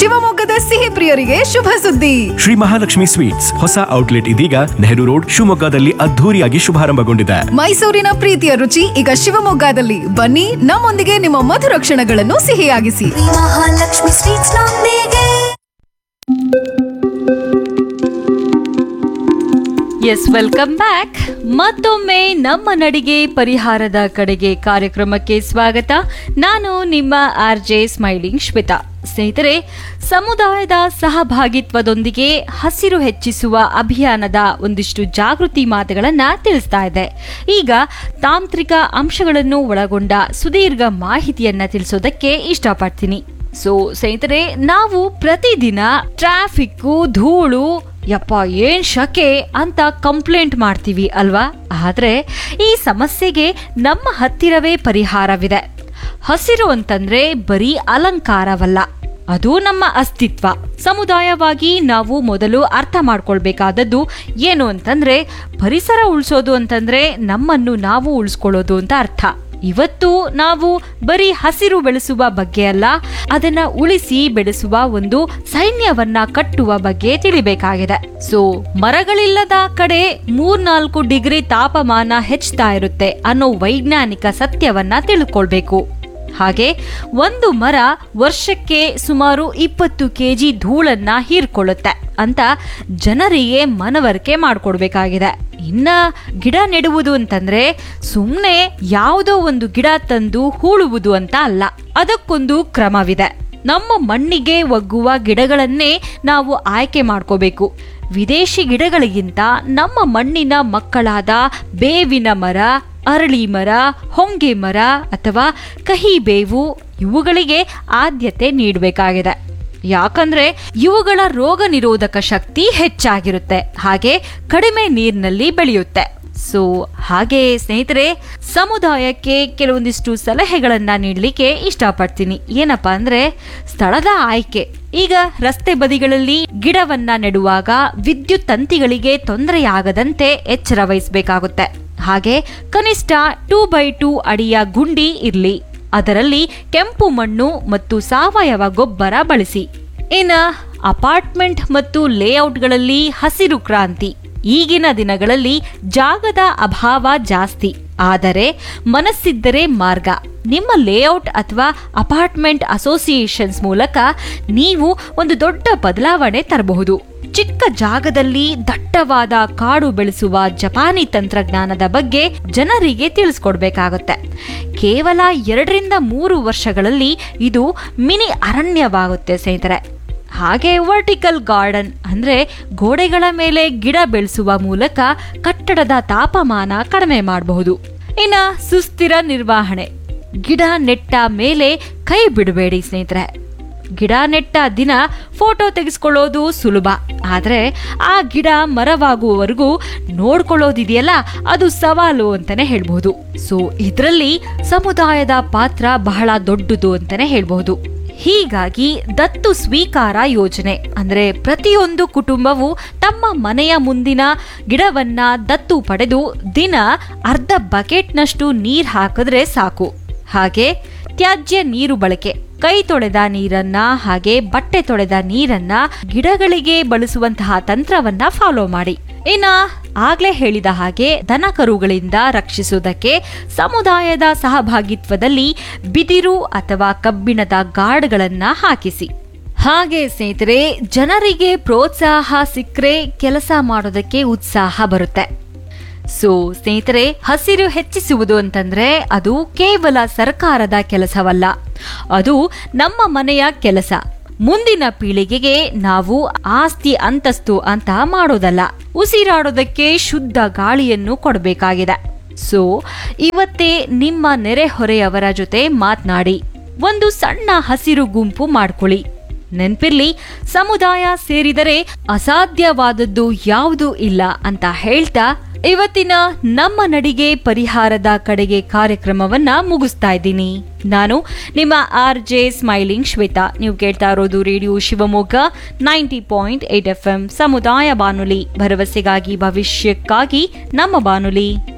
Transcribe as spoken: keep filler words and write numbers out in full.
ಶಿವಮೊಗ್ಗದ ಸಿಹಿ ಪ್ರಿಯರಿಗೆ ಶುಭ ಸುದ್ದಿ. ಶ್ರೀ ಮಹಾಲಕ್ಷ್ಮಿ ಸ್ವೀಟ್ಸ್ ಹೊಸ ಔಟ್ಲೆಟ್ ಇದೀಗ ನೆಹರು ರೋಡ್ ಶಿವಮೊಗ್ಗದಲ್ಲಿ ಅದ್ಧೂರಿಯಾಗಿ ಶುಭಾರಂಭಗೊಂಡಿದೆ. ಮೈಸೂರಿನ ಪ್ರೀತಿಯ ರುಚಿ ಈಗ ಶಿವಮೊಗ್ಗದಲ್ಲಿ. ಬನ್ನಿ, ನಮ್ಮೊಂದಿಗೆ ನಿಮ್ಮ ಮಧುರ ಕ್ಷಣಗಳನ್ನು ಸಿಹಿಯಾಗಿಸಿ. ಮಹಾಲಕ್ಷ್ಮಿ ಸ್ವೀಟ್ಸ್ ನೊಂದಿಗೆ. S, welcome back. ಮತ್ತೊಮ್ಮೆ ನಮ್ಮ ನಡಿಗೆ ಪರಿಹಾರದ ಕಡೆಗೆ ಕಾರ್ಯಕ್ರಮಕ್ಕೆ ಸ್ವಾಗತ. ನಾನು ನಿಮ್ಮ ಆರ್ ಜೆ ಸ್ಮೈಲಿಂಗ್ ಶ್ವೇತಾ. ಸ್ನೇಹಿತರೆ, ಸಮುದಾಯದ ಸಹಭಾಗಿತ್ವದೊಂದಿಗೆ ಹಸಿರು ಹೆಚ್ಚಿಸುವ ಅಭಿಯಾನದ ಒಂದಿಷ್ಟು ಜಾಗೃತಿ ಮಾತುಗಳನ್ನು ತಿಳಿಸ್ತಾ ಇದೆ. ಈಗ ತಾಂತ್ರಿಕ ಅಂಶಗಳನ್ನು ಒಳಗೊಂಡ ಸುದೀರ್ಘ ಮಾಹಿತಿಯನ್ನ ತಿಳಿಸೋದಕ್ಕೆ ಇಷ್ಟಪಡ್ತೀನಿ. ಸೊ ಸ್ನೇಹಿತರೆ, ನಾವು ಪ್ರತಿದಿನ ಟ್ರಾಫಿಕ್ಕು, ಧೂಳು, ಯಪ್ಪ ಏನ್ ಶಕೆ ಅಂತ ಕಂಪ್ಲೇಂಟ್ ಮಾಡ್ತೀವಿ ಅಲ್ವಾ? ಆದ್ರೆ ಈ ಸಮಸ್ಯೆಗೆ ನಮ್ಮ ಹತ್ತಿರವೇ ಪರಿಹಾರವಿದೆ. ಹಸಿರು ಅಂತಂದ್ರೆ ಬರೀ ಅಲಂಕಾರವಲ್ಲ, ಅದು ನಮ್ಮ ಅಸ್ತಿತ್ವ. ಸಮುದಾಯವಾಗಿ ನಾವು ಮೊದಲು ಅರ್ಥ ಮಾಡ್ಕೊಳ್ಬೇಕಾದದ್ದು ಏನು ಅಂತಂದ್ರೆ, ಪರಿಸರ ಉಳಿಸೋದು ಅಂತಂದ್ರೆ ನಮ್ಮನ್ನು ನಾವು ಉಳಿಸ್ಕೊಳ್ಳೋದು ಅಂತ ಅರ್ಥ. ಇವತ್ತು ನಾವು ಬರೀ ಹಸಿರು ಬೆಳೆಸುವ ಬಗ್ಗೆ ಅಲ್ಲ, ಅದನ್ನ ಉಳಿಸಿ ಬೆಳೆಸುವ ಒಂದು ಸೈನ್ಯವನ್ನ ಕಟ್ಟುವ ಬಗ್ಗೆ ತಿಳಿಬೇಕಾಗಿದೆ. ಸೊ ಮರಗಳಿಲ್ಲದ ಕಡೆ ಮೂರ್ನಾಲ್ಕು ಡಿಗ್ರಿ ತಾಪಮಾನ ಹೆಚ್ಚುತ್ತಾ ಇರುತ್ತೆ ಅನ್ನೋ ವೈಜ್ಞಾನಿಕ ಸತ್ಯವನ್ನ ತಿಳ್ಕೊಳ್ಬೇಕು. ಹಾಗೆ ಒಂದು ಮರ ವರ್ಷಕ್ಕೆ ಸುಮಾರು ಇಪ್ಪತ್ತು ಕೆಜಿ ಧೂಳನ್ನ ಹೀರ್ಕೊಳ್ಳುತ್ತೆ ಅಂತ ಜನರಿಗೆ ಮನವರಿಕೆ ಮಾಡಿಕೊಡ್ಬೇಕಾಗಿದೆ. ಇನ್ನ ಗಿಡ ನೆಡುವುದು ಅಂತಂದ್ರೆ ಸುಮ್ಮನೆ ಯಾವುದೋ ಒಂದು ಗಿಡ ತಂದು ಹೂಳುವುದು ಅಂತ ಅಲ್ಲ, ಅದಕ್ಕೊಂದು ಕ್ರಮವಿದೆ. ನಮ್ಮ ಮಣ್ಣಿಗೆ ಒಗ್ಗುವ ಗಿಡಗಳನ್ನೇ ನಾವು ಆಯ್ಕೆ ಮಾಡ್ಕೋಬೇಕು. ವಿದೇಶಿ ಗಿಡಗಳಿಗಿಂತ ನಮ್ಮ ಮಣ್ಣಿನ ಮಕ್ಕಳಾದ ಬೇವಿನ ಮರ, ಅರಳಿ ಮರ, ಹೊಂಗೆ ಮರ ಅಥವಾ ಕಹಿ ಬೇವು ಇವುಗಳಿಗೆ ಆದ್ಯತೆ ನೀಡಬೇಕಾಗಿದೆ. ಯಾಕಂದ್ರೆ ಇವುಗಳ ರೋಗ ನಿರೋಧಕ ಶಕ್ತಿ ಹೆಚ್ಚಾಗಿರುತ್ತೆ, ಹಾಗೆ ಕಡಿಮೆ ನೀರಿನಲ್ಲಿ ಬೆಳೆಯುತ್ತೆ. ಸೊ ಹಾಗೆ ಸ್ನೇಹಿತರೆ, ಸಮುದಾಯಕ್ಕೆ ಕೆಲವೊಂದಿಷ್ಟು ಸಲಹೆಗಳನ್ನ ನೀಡಲಿಕ್ಕೆ ಇಷ್ಟಪಡ್ತೀನಿ. ಏನಪ್ಪಾ ಅಂದ್ರೆ, ಸ್ಥಳದ ಆಯ್ಕೆ. ಈಗ ರಸ್ತೆ ಬದಿಗಳಲ್ಲಿ ಗಿಡವನ್ನ ನೆಡುವಾಗ ವಿದ್ಯುತ್ ತಂತಿಗಳಿಗೆ ತೊಂದರೆಯಾಗದಂತೆ ಎಚ್ಚರ ವಹಿಸಬೇಕಾಗುತ್ತೆ. ಹಾಗೆ ಕನಿಷ್ಠ ಟೂ ಬೈ ಟೂ ಅಡಿಯ ಗುಂಡಿ ಇರ್ಲಿ, ಅದರಲ್ಲಿ ಕೆಂಪು ಮಣ್ಣು ಮತ್ತು ಸಾವಯವ ಗೊಬ್ಬರ ಬಳಸಿ. ಇನ್ನ ಅಪಾರ್ಟ್ಮೆಂಟ್ ಮತ್ತು ಲೇಔಟ್ಗಳಲ್ಲಿ ಹಸಿರು ಕ್ರಾಂತಿ. ಈಗಿನ ದಿನಗಳಲ್ಲಿ ಜಾಗದ ಅಭಾವ ಜಾಸ್ತಿ, ಆದರೆ ಮನಸ್ಸಿದ್ದರೆ ಮಾರ್ಗ. ನಿಮ್ಮ ಲೇಔಟ್ ಅಥವಾ ಅಪಾರ್ಟ್ಮೆಂಟ್ ಅಸೋಸಿಯೇಷನ್ಸ್ ಮೂಲಕ ನೀವು ಒಂದು ದೊಡ್ಡ ಬದಲಾವಣೆ ತರಬಹುದು. ಚಿಕ್ಕ ಜಾಗದಲ್ಲಿ ದಟ್ಟವಾದ ಕಾಡು ಬೆಳೆಸುವ ಜಪಾನಿ ತಂತ್ರಜ್ಞಾನದ ಬಗ್ಗೆ ಜನರಿಗೆ ತಿಳಿಸ್ಕೊಡ್ಬೇಕಾಗುತ್ತೆ. ಕೇವಲ ಎರಡರಿಂದ ಮೂರು ವರ್ಷಗಳಲ್ಲಿ ಇದು ಮಿನಿ ಅರಣ್ಯವಾಗುತ್ತೆ ಸ್ನೇಹಿತರೆ. ಹಾಗೆ ವರ್ಟಿಕಲ್ ಗಾರ್ಡನ್ ಅಂದ್ರೆ ಗೋಡೆಗಳ ಮೇಲೆ ಗಿಡ ಬೆಳೆಸುವ ಮೂಲಕ ಕಟ್ಟಡದ ತಾಪಮಾನ ಕಡಿಮೆ ಮಾಡಬಹುದು. ಇನ್ನ ಸುಸ್ಥಿರ ನಿರ್ವಹಣೆ. ಗಿಡ ನೆಟ್ಟ ಮೇಲೆ ಕೈ ಬಿಡಬೇಡಿ ಸ್ನೇಹಿತರೆ. ಗಿಡ ನೆಟ್ಟ ದಿನ ಫೋಟೋ ತೆಗೆಸ್ಕೊಳ್ಳೋದು ಸುಲಭ, ಆದ್ರೆ ಆ ಗಿಡ ಮರವಾಗುವವರೆಗೂ ನೋಡ್ಕೊಳ್ಳೋದಿದೆಯಲ್ಲ, ಅದು ಸವಾಲು ಅಂತಾನೆ ಹೇಳ್ಬಹುದು. ಸೊ ಇದರಲ್ಲಿ ಸಮುದಾಯದ ಪಾತ್ರ ಬಹಳ ದೊಡ್ಡದು ಅಂತಾನೆ ಹೇಳ್ಬಹುದು. ಹೀಗಾಗಿ ದತ್ತು ಸ್ವೀಕಾರ ಯೋಜನೆ ಅಂದ್ರೆ ಪ್ರತಿಯೊಂದು ಕುಟುಂಬವು ತಮ್ಮ ಮನೆಯ ಮುಂದಿನ ಗಿಡವನ್ನ ದತ್ತು ಪಡೆದು ದಿನ ಅರ್ಧ ಬಕೆಟ್ನಷ್ಟು ನೀರ್ ಹಾಕಿದ್ರೆ ಸಾಕು. ಹಾಗೆ ತ್ಯಾಜ್ಯ ನೀರು ಬಳಕೆ. ಕೈ ತೊಳೆದ ನೀರನ್ನ ಹಾಗೆ ಬಟ್ಟೆ ತೊಳೆದ ನೀರನ್ನ ಗಿಡಗಳಿಗೆ ಬಳಸುವಂತಹ ತಂತ್ರವನ್ನ ಫಾಲೋ ಮಾಡಿ. ಇನ್ನ ಆಗ್ಲೇ ಹೇಳಿದ ಹಾಗೆ ದನ ಕರುಗಳಿಂದ ರಕ್ಷಿಸುವುದಕ್ಕೆ ಸಮುದಾಯದ ಸಹಭಾಗಿತ್ವದಲ್ಲಿ ಬಿದಿರು ಅಥವಾ ಕಬ್ಬಿಣದ ಗಾರ್ಡ್ಗಳನ್ನ ಹಾಕಿಸಿ. ಹಾಗೆ ಸ್ನೇಹಿತರೆ, ಜನರಿಗೆ ಪ್ರೋತ್ಸಾಹ ಸಿಕ್ಕರೆ ಕೆಲಸ ಮಾಡೋದಕ್ಕೆ ಉತ್ಸಾಹ ಬರುತ್ತೆ. ಸೊ ಸ್ನೇಹಿತರೆ, ಹಸಿರು ಹೆಚ್ಚಿಸುವುದು ಅಂತಂದ್ರೆ ಅದು ಕೇವಲ ಸರ್ಕಾರದ ಕೆಲಸವಲ್ಲ, ಅದು ನಮ್ಮ ಮನೆಯ ಕೆಲಸ. ಮುಂದಿನ ಪೀಳಿಗೆಗೆ ನಾವು ಆಸ್ತಿ ಅಂತಸ್ತು ಅಂತ ಮಾಡೋದಲ್ಲ, ಉಸಿರಾಡೋದಕ್ಕೆ ಶುದ್ಧ ಗಾಳಿಯನ್ನು ಕೊಡಬೇಕಾಗಿದೆ. ಸೊ ಇವತ್ತೇ ನಿಮ್ಮ ನೆರೆಹೊರೆಯವರ ಜೊತೆ ಮಾತನಾಡಿ ಒಂದು ಸಣ್ಣ ಹಸಿರು ಗುಂಪು ಮಾಡ್ಕೊಳ್ಳಿ. ನೆನ್ಪಿರ್ಲಿ, ಸಮುದಾಯ ಸೇರಿದರೆ ಅಸಾಧ್ಯವಾದದ್ದು ಯಾವುದೂ ಇಲ್ಲ ಅಂತ ಹೇಳ್ತಾ ಇವತ್ತಿನ ನಮ್ಮ ನಡಿಗೆ ಪರಿಹಾರದ ಕಡೆಗೆ ಕಾರ್ಯಕ್ರಮವನ್ನ ಮುಗಿಸ್ತಾ ಇದ್ದೀನಿ. ನಾನು ನಿಮ್ಮ ಆರ್ ಜೆ ಸ್ಮೈಲಿಂಗ್ ಶ್ವೇತಾ. ನೀವು ಕೇಳ್ತಾ ಇರೋದು radio Shivamogga ninety point eight F M ಸಮುದಾಯ ಬಾನುಲಿ, ಭರವಸೆಗಾಗಿ ಭವಿಷ್ಯಕ್ಕಾಗಿ ನಮ್ಮ ಬಾನುಲಿ.